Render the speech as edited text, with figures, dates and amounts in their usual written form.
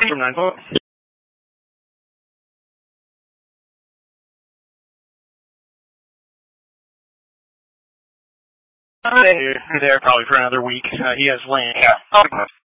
from 9-4. They're there probably for another week. He has land. Yeah.